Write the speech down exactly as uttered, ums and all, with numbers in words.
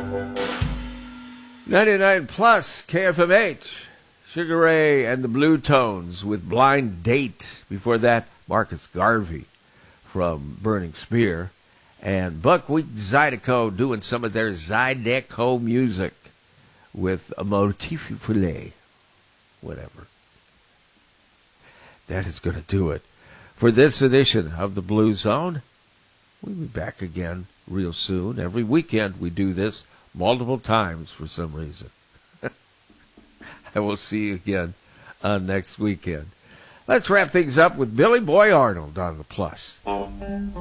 ninety-nine plus K F M H, Sugar Ray and the Blue Tones with Blind Date. Before that, Marcus Garvey from Burning Spear. And Buckwheat Zydeco doing some of their Zydeco music with a motif filet. Whatever. That is going to do it for this edition of the Blue Zone. We'll be back again real soon. Every weekend we do this multiple times for some reason. I will see you again on next weekend. Let's wrap things up with Billy Boy Arnold on the Plus.